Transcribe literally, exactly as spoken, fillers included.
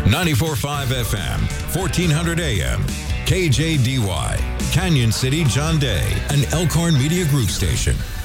ninety-four point five F M, fourteen hundred A M, K J D Y, Canyon City, John Day, an Elkhorn Media Group station.